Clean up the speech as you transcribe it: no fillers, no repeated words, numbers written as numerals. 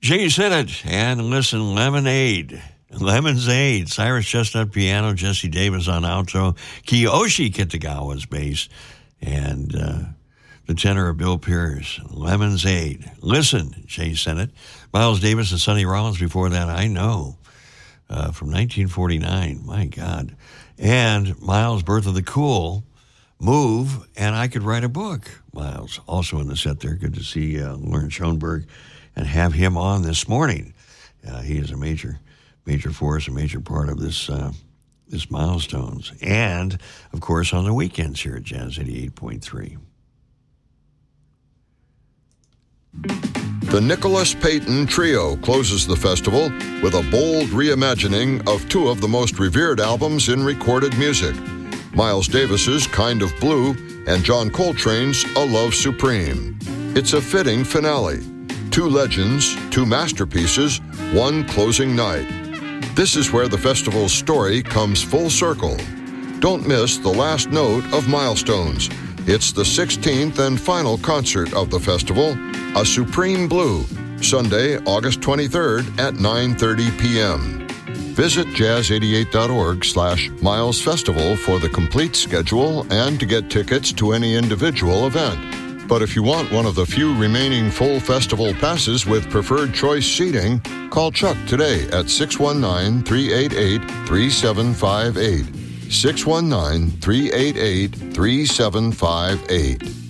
Jay Sennett and listen, Lemonade. Lemon's Aid. Cyrus Chestnut piano, Jesse Davis on alto, Kiyoshi Kitagawa's bass, and the tenor of Bill Pierce. Lemon's Aid. Listen, Jay Sennett. Miles Davis and Sonny Rollins before that, I Know, from 1949. My God. And Miles' Birth of the Cool, Move, and I Could Write a Book. Miles also in the set there. Good to see Lawrence Schoenberg and have him on this morning. He is a major force, a major part of this Milestones. And, of course, on the weekends here at Jazz 88.3. The Nicholas Payton Trio closes the festival with a bold reimagining of two of the most revered albums in recorded music, Miles Davis's Kind of Blue and John Coltrane's A Love Supreme. It's a fitting finale. Two legends, two masterpieces, one closing night. This is where the festival's story comes full circle. Don't miss the last note of Milestones. It's the 16th and final concert of the festival, A Supreme Blue, Sunday, August 23rd at 9:30 p.m. Visit jazz88.org/Miles Festival for the complete schedule and to get tickets to any individual event. But if you want one of the few remaining full festival passes with preferred choice seating, call Chuck today at 619-388-3758. 619-388-3758.